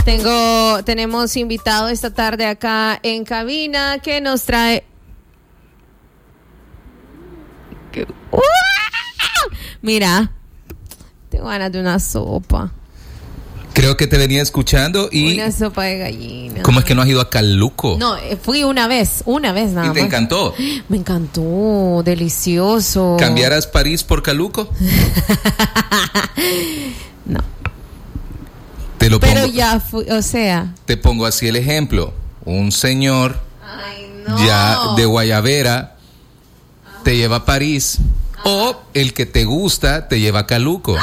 Tenemos invitado esta tarde acá en cabina que nos trae. Mira, tengo ganas de una sopa. Creo que te venía escuchando y... Una sopa de gallina. ¿Cómo es que no has ido a Caluco? No, fui una vez nada más. ¿Y te encantó? Me encantó, delicioso. ¿Cambiarás París por Caluco? No. Te lo Pero pongo, ya fui, o sea... Te pongo así el ejemplo. Un señor no. ya de Guayabera te lleva a París. O el que te gusta te lleva a Caluco.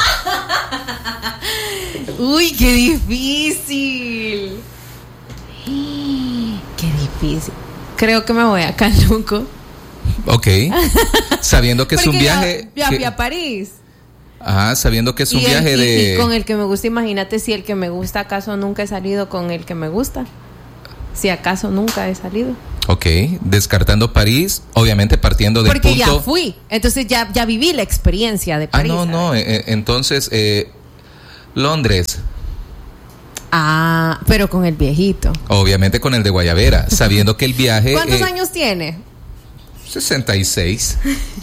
Uy, qué difícil. Qué difícil. Creo que me voy a Caluco. Ok. Sabiendo que es un viaje... Ya fui a París. Ajá, sabiendo que es un viaje de... Y con el que me gusta, imagínate si el que me gusta, ¿acaso nunca he salido con el que me gusta? Si acaso nunca he salido. Ok, descartando París, obviamente partiendo del porque punto... Porque ya fui, entonces ya viví la experiencia de París. Entonces, Londres. Pero con el viejito. Obviamente con el de Guayabera, sabiendo que el viaje... ¿Cuántos años tiene? 66.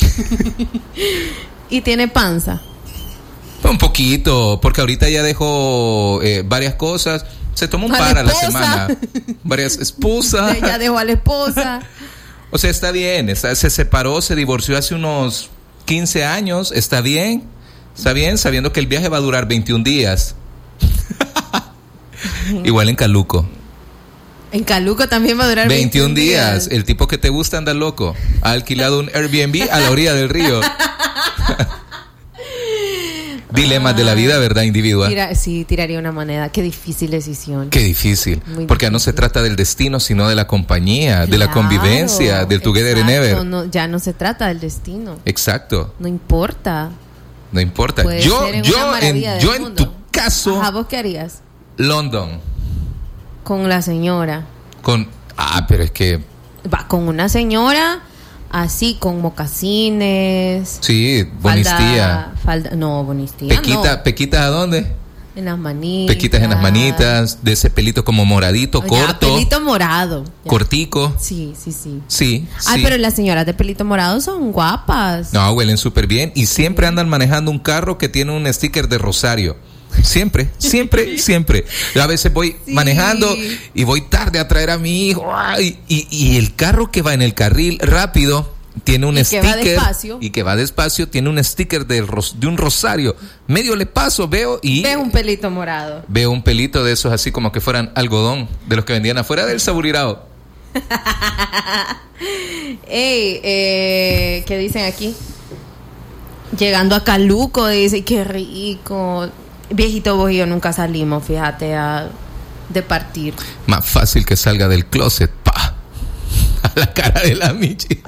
¿Y tiene panza? Un poquito, porque ahorita ya dejó varias cosas. Se tomó un par a la semana. Varias esposas. Ya dejó a la esposa. O sea, está bien. Se separó, se divorció hace unos 15 años. Está bien, sabiendo que el viaje va a durar 21 días. Igual en Caluco. En Caluco también va a durar 21 días. El tipo que te gusta anda loco. Ha alquilado un Airbnb a la orilla del río. Dilemas de la vida, ¿verdad? Individual. Sí, tiraría una moneda. Qué difícil decisión. Qué difícil. Porque no se trata del destino, sino de la compañía, de la convivencia, del together and ever. No, ya no se trata del destino. Exacto. No importa. No importa. Yo en tu caso. Ajá, ¿vos qué harías? London. Con la señora. Pero es que... Va, con una señora... Así, con mocasines. Sí, bonistía. No, bonistía. ¿Pequitas a dónde? En las manitas. Pequitas en las manitas, de ese pelito como moradito, corto. Pelito morado. Ya. Cortico. Sí. Pero las señoras de pelito morado son guapas. No, huelen súper bien y siempre andan manejando un carro que tiene un sticker de Rosario. Siempre. A veces voy manejando y voy tarde a traer a mi hijo. Y el carro que va en el carril rápido tiene un sticker. Que va despacio, tiene un sticker de un rosario. Medio le paso, veo y... Veo un pelito morado. Veo un pelito de esos así como que fueran algodón, de los que vendían afuera del Saburirao. ¿Qué dicen aquí? Llegando a Caluco, dice, qué rico. Viejito, vos y yo nunca salimos, fíjate, de partir. Más fácil que salga del closet, pa, a la cara de la Michi.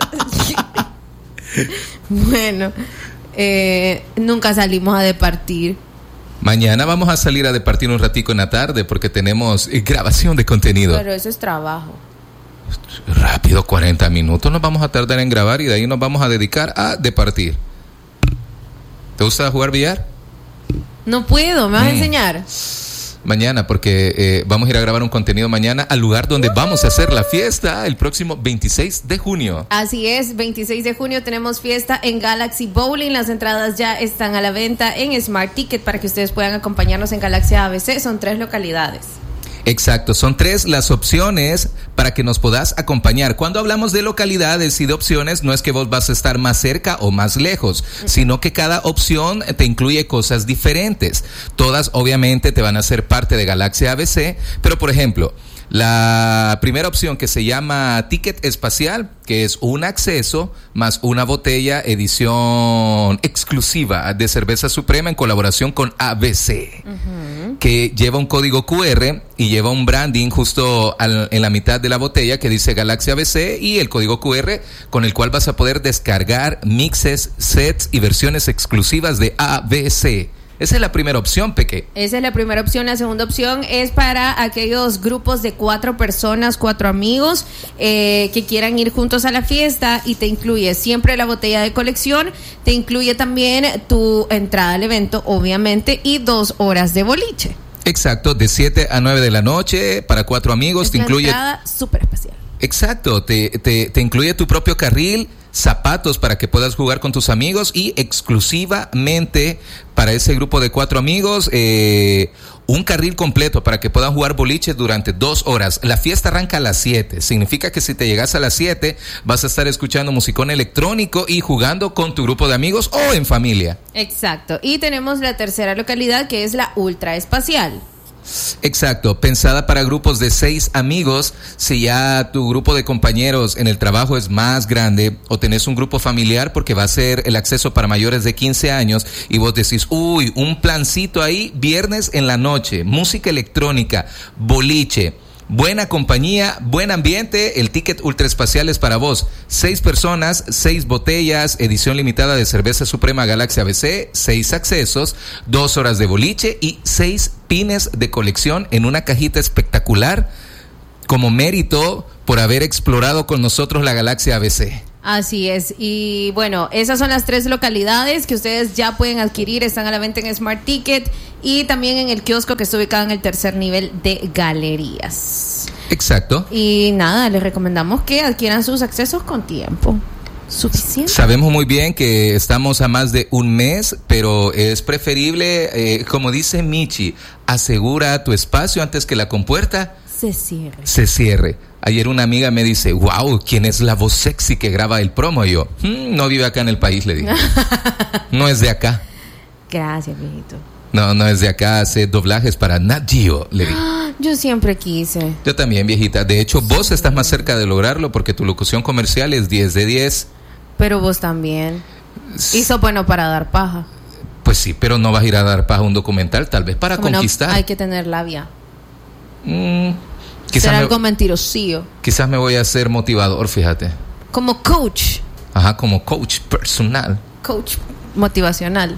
Bueno, nunca salimos a departir. Mañana vamos a salir a departir un ratico en la tarde porque tenemos grabación de contenido. Pero eso es trabajo. Rápido, 40 minutos nos vamos a tardar en grabar y de ahí nos vamos a dedicar a departir. ¿Te gusta jugar billar? No puedo, ¿me vas a enseñar? Mañana, porque vamos a ir a grabar un contenido mañana al lugar donde vamos a hacer la fiesta el próximo 26 de junio. Así es, 26 de junio tenemos fiesta en Galaxy Bowling. Las entradas ya están a la venta en Smart Ticket para que ustedes puedan acompañarnos en Galaxy ABC. Son 3 localidades. Exacto, son 3 las opciones para que nos puedas acompañar. Cuando hablamos de localidades y de opciones, no es que vos vas a estar más cerca o más lejos, sino que cada opción te incluye cosas diferentes. Todas obviamente te van a ser parte de Galaxia ABC, pero por ejemplo, la primera opción que se llama Ticket Espacial, que es un acceso más una botella edición exclusiva de cerveza suprema en colaboración con ABC, que lleva un código QR y lleva un branding justo en la mitad de la botella que dice Galaxia ABC y el código QR con el cual vas a poder descargar mixes, sets y versiones exclusivas de ABC. Esa es la primera opción, Peque. Esa es la primera opción. La segunda opción es para aquellos grupos de 4 personas, 4 amigos que quieran ir juntos a la fiesta y te incluye siempre la botella de colección, te incluye también tu entrada al evento, obviamente, y 2 horas de boliche. Exacto, de 7 a 9 de la noche para 4 amigos. Es te una incluye. entrada súper especial. Exacto, te incluye tu propio carril, zapatos para que puedas jugar con tus amigos y exclusivamente para ese grupo de 4 amigos, un carril completo para que puedan jugar boliche durante 2 horas. La fiesta arranca a las 7. Significa que si te llegas a las 7 vas a estar escuchando musicón electrónico y jugando con tu grupo de amigos o en familia. Exacto. Y tenemos la tercera localidad, que es la Ultra Espacial. Exacto, pensada para grupos de 6 amigos. Si ya tu grupo de compañeros en el trabajo es más grande o tenés un grupo familiar, porque va a ser el acceso para mayores de 15 años y vos decís, uy, un plancito ahí, viernes en la noche, música electrónica, boliche, buena compañía, buen ambiente, el ticket Ultra Espacial es para vos. 6 personas, 6 botellas, edición limitada de cerveza Suprema Galaxia ABC, 6 accesos, 2 horas de boliche y 6 pines de colección en una cajita espectacular como mérito por haber explorado con nosotros la Galaxia ABC. Así es, y bueno, esas son las 3 localidades que ustedes ya pueden adquirir, están a la venta en Smart Ticket y también en el kiosco que está ubicado en el tercer nivel de galerías. Exacto. Y nada, les recomendamos que adquieran sus accesos con tiempo suficiente. Sabemos muy bien que estamos a más de un mes, pero es preferible, como dice Michi, asegura tu espacio antes que la compuerta se cierre. Ayer una amiga me dice, wow, ¿quién es la voz sexy que graba el promo? Y yo, no vive acá en el país, le dije. No es de acá. Gracias, viejito. No es de acá, hace doblajes para Nat Geo, le dije. Yo siempre quise. Yo también, viejita. De hecho, vos estás más cerca de lograrlo porque tu locución comercial es 10 de 10. Pero vos también. Hizo bueno para dar paja. Pues sí, pero no vas a ir a dar paja a un documental, tal vez para conquistar. Hay que tener labia. Quizás ser algo mentirosío. Quizás me voy a hacer motivador, fíjate. Como coach. Ajá, como coach personal. Coach motivacional.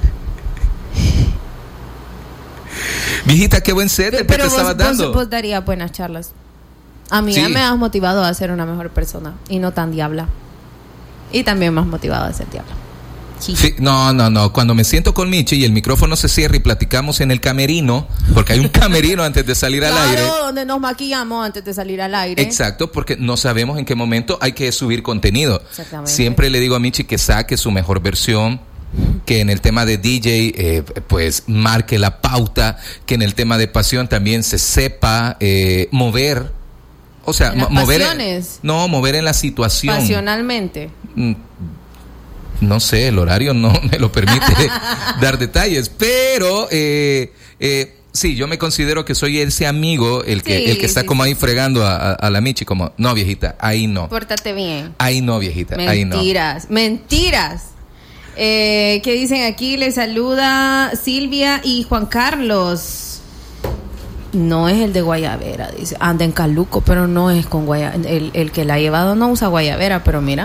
Viejita, qué buen set el que te estabas dando. Vos darías buenas charlas. A mí Sí. ya me has motivado a ser una mejor persona y no tan diabla. Y también me has motivado a ser diabla. Sí. Sí, no. Cuando me siento con Michi y el micrófono se cierra y platicamos en el camerino, porque hay un camerino antes de salir al aire. Claro, donde nos maquillamos antes de salir al aire. Exacto, porque no sabemos en qué momento hay que subir contenido. Exactamente. Siempre le digo a Michi que saque su mejor versión, que en el tema de DJ pues marque la pauta, que en el tema de pasión también se sepa mover, o sea, mover en la situación. Pasionalmente. No sé, el horario no me lo permite dar detalles, pero sí, yo me considero que soy ese amigo, el que está como ahí fregando a la Michi, como, no, viejita, ahí no. Pórtate bien. Ahí no, viejita, ahí no. Mentiras. ¿Qué dicen aquí? Les saluda Silvia y Juan Carlos. No es el de guayabera, dice. Anda en Caluco, pero no es con guayabera. El que la ha llevado no usa guayabera, pero mira.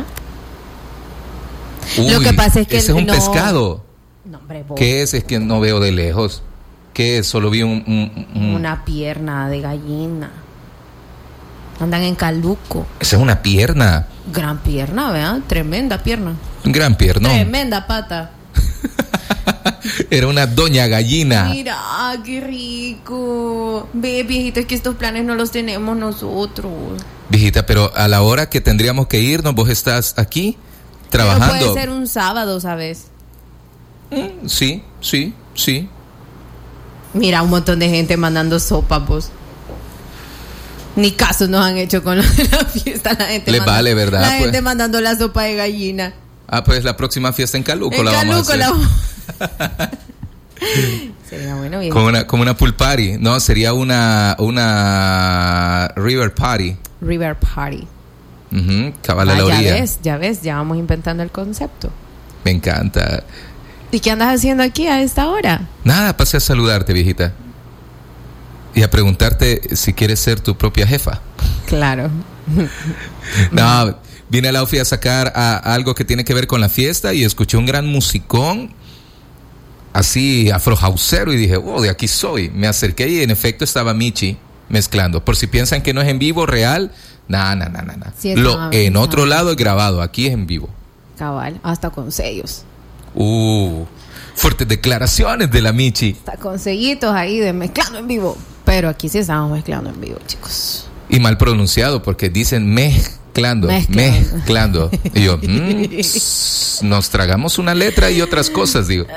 Uy, lo que pasa es que ese es un pescado. No, hombre, ¿Qué es? Es que no veo de lejos. ¿Qué es? Solo vi una pierna de gallina. Andan en Caluco. Esa es una pierna. Gran pierna, ¿verdad? Tremenda pierna. Gran pierna. Tremenda pata. Era una doña gallina. Mira, qué rico. Ve, viejita, es que estos planes no los tenemos nosotros. Viejita, pero a la hora que tendríamos que irnos, vos estás aquí trabajando. Pero puede ser un sábado, ¿sabes? Sí. Mira, un montón de gente mandando sopa, vos. Ni caso nos han hecho con la fiesta. La gente les vale, ¿verdad? La gente mandando la sopa de gallina. Pues la próxima fiesta en Caluco la vamos a hacer. Sería bueno, bien. Como una pool party. No, sería una river party. River party. Cabal a la orilla. Ya ves, ya vamos inventando el concepto. Me encanta. ¿Y qué andas haciendo aquí a esta hora? Nada, pasé a saludarte, viejita. Y a preguntarte si quieres ser tu propia jefa. Claro. No, vine a la UFI a sacar algo que tiene que ver con la fiesta y escuché un gran musicón, así afrojausero, y dije, de aquí soy. Me acerqué y en efecto estaba Michi mezclando. Por si piensan que no es en vivo real, nada. Sí, en otro lado es grabado, aquí es en vivo. Cabal, hasta con sellos. Fuertes declaraciones de la Michi. Está con sellitos ahí de mezclando en vivo. Pero aquí sí estamos mezclando en vivo, chicos. Y mal pronunciado porque dicen mezclando. Y yo, nos tragamos una letra y otras cosas, digo.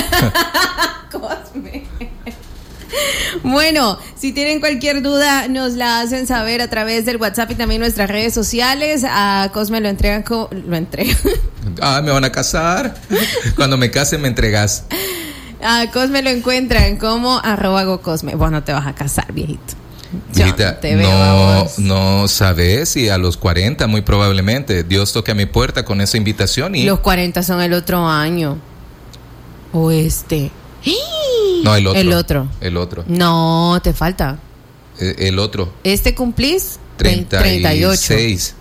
Cosme. Bueno, si tienen cualquier duda, nos la hacen saber a través del WhatsApp y también nuestras redes sociales. A Cosme lo entregan. Me van a casar. Cuando me case me entregas. A Cosme lo encuentran como @gocosme. Vos no te vas a casar, viejito. Viejita, no sabes, y a los 40 muy probablemente Dios toque a mi puerta con esa invitación y... Los 40 son el otro año. O este. No, el otro. No, te falta. El otro. ¿Este cumplís? 36.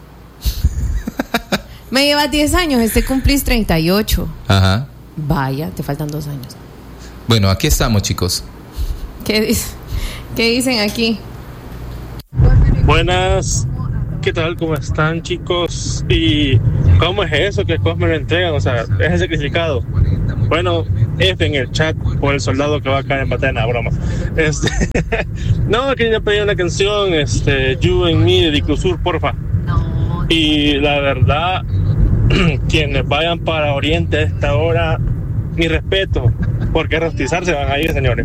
Me llevas 10 años, este cumplís 38. Ajá. Vaya, te faltan 2 años. Bueno, aquí estamos, chicos. ¿Qué dicen aquí? Buenas, ¿qué tal? ¿Cómo están, chicos? ¿Y cómo es eso que Cosme lo entregan? O sea, ¿es el sacrificado? Bueno, F en el chat por el soldado que va a caer en batalla, broma. No, quería pedir una canción, You and Me de Diclusur, porfa. Y la verdad, quienes vayan para Oriente a esta hora, mi respeto, porque rostizarse van a ir, señores.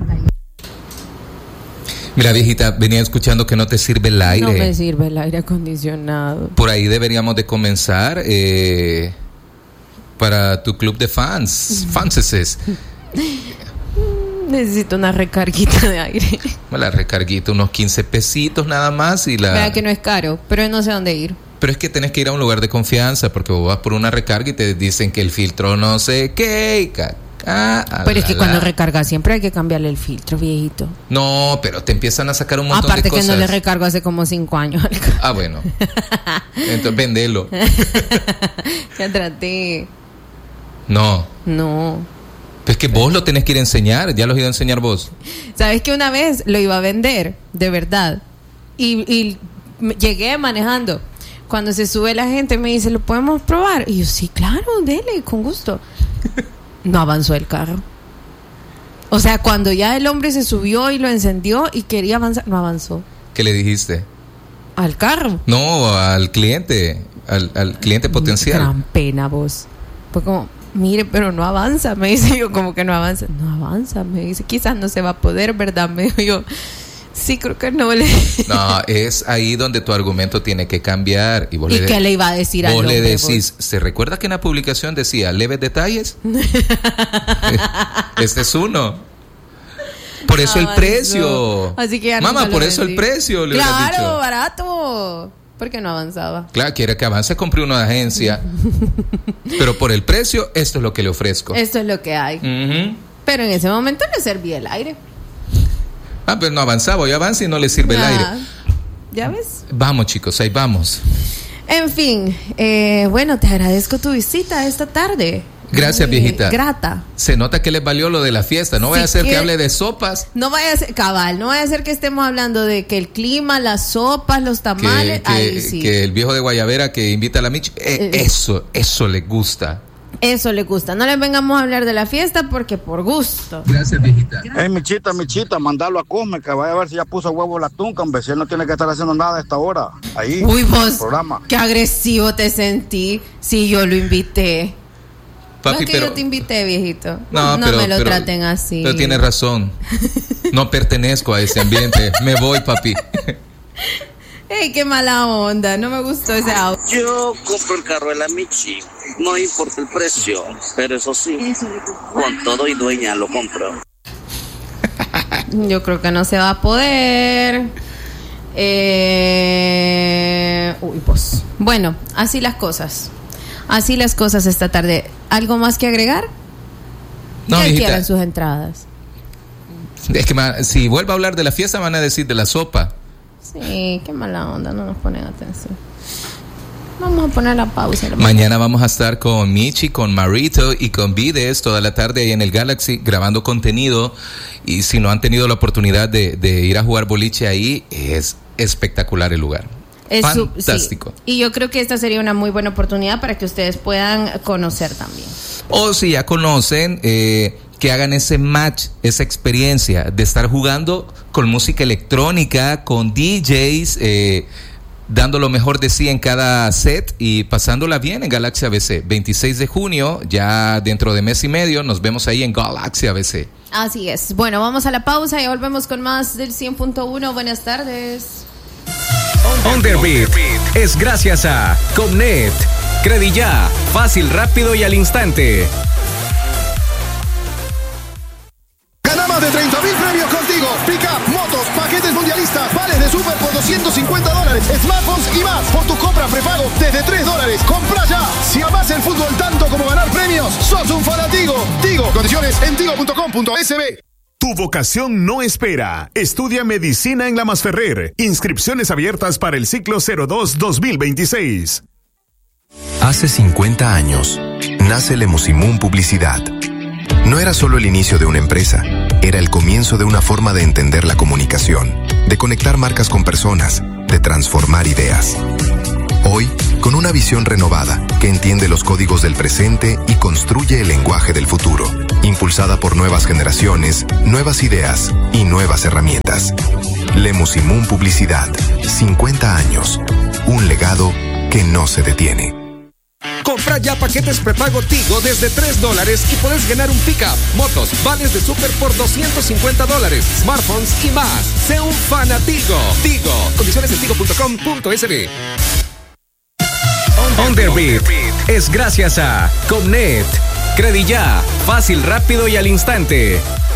Mira, viejita, venía escuchando que no te sirve el aire. No me sirve el aire acondicionado. Por ahí deberíamos de comenzar para tu club de fanses. Necesito una recarguita de aire. La recarguita, unos 15 pesitos nada más y la... Vea que no es caro, pero no sé dónde ir. Pero es que tenés que ir a un lugar de confianza porque vos vas por una recarga y te dicen que el filtro no sé qué. Pero es que cuando recargas siempre hay que cambiarle el filtro, viejito. No, pero te empiezan a sacar un montón de cosas. Aparte que no le recargo hace como 5 años. Bueno. Entonces, vendelo. Ya traté. No. Es que vos lo tenés que ir a enseñar. Ya lo has ido a enseñar vos. ¿Sabes que una vez lo iba a vender? De verdad. Y llegué manejando. Cuando se sube la gente me dice, ¿lo podemos probar? Y yo, sí, claro, dele, con gusto. No avanzó el carro. O sea, cuando ya el hombre se subió y lo encendió y quería avanzar, no avanzó. ¿Qué le dijiste? ¿Al carro? No, al cliente, al cliente potencial. Gran pena, vos. Fue como, mire, pero no avanza. Me dice yo, como que no avanza. No avanza, me dice, quizás no se va a poder, ¿verdad? Me dijo yo, sí, creo que no le... No, es ahí donde tu argumento tiene que cambiar. ¿Y qué le iba a decir al hombre? Vos le decís, ¿se recuerda que en la publicación decía leves detalles? Este es uno. Por eso el precio. Así que mamá, por eso el precio, le hubieras dicho. Claro, barato. ¿Por qué no avanzaba? Claro, quiere que avance, compre una agencia. Pero por el precio, esto es lo que le ofrezco. Esto es lo que hay. Pero en ese momento le servía el aire. Pero no avanzaba, hoy avanza y no le sirve el aire. ¿Ya ves? Vamos, chicos, ahí vamos. En fin, bueno, te agradezco tu visita esta tarde. Gracias, viejita. Grata. Se nota que les valió lo de la fiesta. No vaya a ser que hable de sopas. No vaya a ser, cabal, no vaya a ser que estemos hablando de que el clima, las sopas, los tamales. Que el viejo de Guayabera que invita a la Michi. Eso le gusta. Eso le gusta. No les vengamos a hablar de la fiesta porque por gusto. Gracias, viejita. Michita, mandalo a Cosme que vaya a ver si ya puso huevo la tunca, hombre. Si él no tiene que estar haciendo nada a esta hora. Ahí. Uy, vos, qué agresivo te sentí. Si yo lo invité. Papi, pero yo te invité, viejito. No me lo traten así. Pero tienes razón. No pertenezco a ese ambiente. Me voy, papi. ¡Ey, qué mala onda! No me gustó ese auto. Yo compro el carro de la Michi. No importa el precio, pero eso sí, con todo y dueña lo compro. Yo creo que no se va a poder. Pues. Bueno, así las cosas. Así las cosas esta tarde. ¿Algo más que agregar? No, ¿Qué quieren sus entradas? Es que si vuelvo a hablar de la fiesta van a decir de la sopa. Sí, qué mala onda, no nos ponen atención. Vamos a poner la pausa. Mañana vamos a estar con Michi, con Marito y con Vides toda la tarde ahí en el Galaxy grabando contenido. Y si no han tenido la oportunidad de ir a jugar boliche ahí, es espectacular el lugar. Es fantástico. Sí. Y yo creo que esta sería una muy buena oportunidad para que ustedes puedan conocer también. O si ya conocen, que hagan ese match, esa experiencia de estar jugando con música electrónica, con DJs, dando lo mejor de sí en cada set y pasándola bien en Galaxy ABC. 26 de junio, ya dentro de mes y medio, nos vemos ahí en Galaxy ABC. Así es. Bueno, vamos a la pausa y volvemos con más del 100.1. Buenas tardes. Underbeat es gracias a Comnet. Credilla, fácil, rápido y al instante. Gana más de 30,000 premios contigo. Pick-up, motos, paquetes mundialistas, vales de super por $250, smartphones y más. Por tu compra prepago desde $3. Compra ya. Si amás el fútbol tanto como ganar premios, sos un fanatigo. Tigo, condiciones en tigo.com.sb. Tu vocación no espera. Estudia medicina en La Masferrer. Inscripciones abiertas para el ciclo 02-2026. Hace 50 años, nace Lemusimún Publicidad. No era solo el inicio de una empresa, era el comienzo de una forma de entender la comunicación, de conectar marcas con personas, de transformar ideas. Hoy, con una visión renovada que entiende los códigos del presente y construye el lenguaje del futuro, impulsada por nuevas generaciones, nuevas ideas y nuevas herramientas. Lemusimún Publicidad, 50 años, un legado que no se detiene. Compra ya paquetes prepago Tigo desde $3 y puedes ganar un pick-up, motos, vales de super por $250, smartphones y más. Sé un fanatigo. Tigo, condiciones en tigo.com.sb. Underbeat es gracias a Comnet. Credilla, fácil, rápido y al instante.